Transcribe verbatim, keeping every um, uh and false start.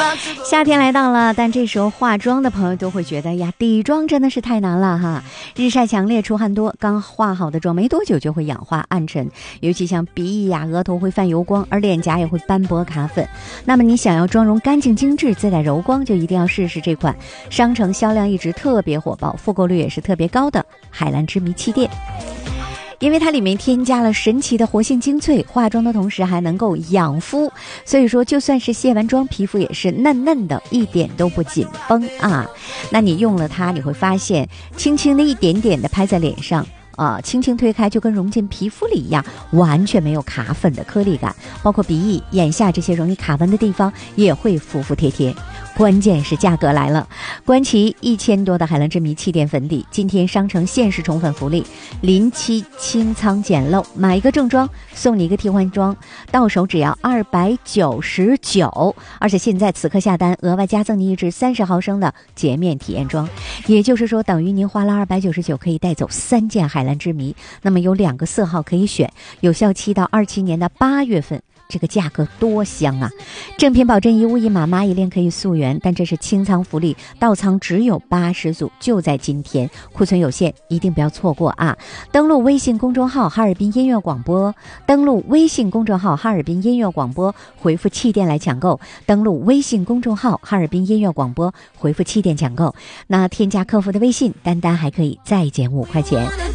夏天来到了，但这时候化妆的朋友都会觉得呀，底妆真的是太难了哈。日晒强烈，出汗多，刚化好的妆没多久就会氧化暗沉，尤其像鼻翼呀、额头会泛油光，而脸颊也会斑驳卡粉。那么你想要妆容干净精致，自带柔光，就一定要试试这款商城销量一直特别火爆，复购率也是特别高的海蓝之谜气垫。因为它里面添加了神奇的活性精粹，化妆的同时还能够养肤，所以说就算是卸完妆，皮肤也是嫩嫩的，一点都不紧绷啊。那你用了它，你会发现轻轻的一点点的拍在脸上啊、呃，轻轻推开就跟融进皮肤里一样，完全没有卡粉的颗粒感，包括鼻翼、眼下这些容易卡纹的地方也会服服帖帖。关键是价格来了，观其一千多的海蓝之谜气垫粉底，今天商城限时宠粉福利，临期清仓捡漏，买一个正装送你一个替换装，到手只要二百九十九，而且现在此刻下单额外加赠你一支三十毫升的洁面体验装，也就是说等于您花了二百九十九可以带走三件海蓝之谜，那么有两个色号可以选，有效期到二七年的八月份。这个价格多香啊！正品保证一物一码，蚂蚁链可以溯源，但这是清仓福利，到仓只有八十组，就在今天，库存有限，一定不要错过啊！登录微信公众号哈尔滨音乐广播，登录微信公众号哈尔滨音乐广播，回复气垫来抢购，登录微信公众号哈尔滨音乐广播，回复气垫抢购，那添加客服的微信，单单还可以再减五块钱。